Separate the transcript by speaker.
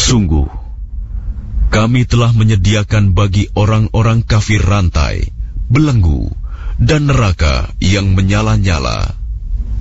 Speaker 1: Sungguh, kami telah menyediakan bagi orang-orang kafir rantai, belenggu, dan neraka yang menyala-nyala.